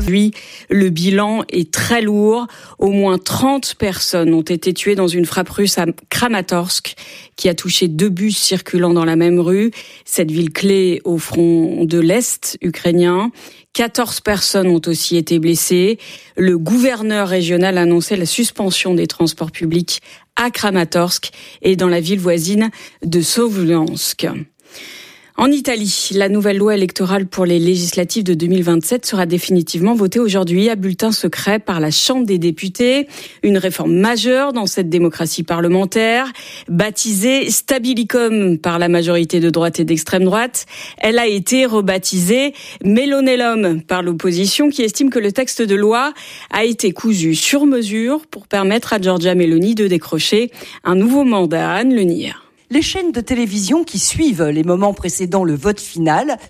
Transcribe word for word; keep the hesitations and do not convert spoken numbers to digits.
Lui, le bilan est très lourd. Au moins trente personnes ont été tuées dans une frappe russe à Kramatorsk qui a touché deux bus circulant dans la même rue. Cette ville clé au front de l'Est ukrainien. quatorze personnes ont aussi été blessées. Le gouverneur régional a annoncé la suspension des transports publics à Kramatorsk et dans la ville voisine de Sovjansk. En Italie, la nouvelle loi électorale pour les législatives de deux mille vingt-sept sera définitivement votée aujourd'hui à bulletin secret par la Chambre des députés. Une réforme majeure dans cette démocratie parlementaire, baptisée Stabilicum par la majorité de droite et d'extrême droite. Elle a été rebaptisée Melonellum par l'opposition qui estime que le texte de loi a été cousu sur mesure pour permettre à Giorgia Meloni de décrocher un nouveau mandat. Anne Lenir. Les chaînes de télévision qui suivent les moments précédant le vote final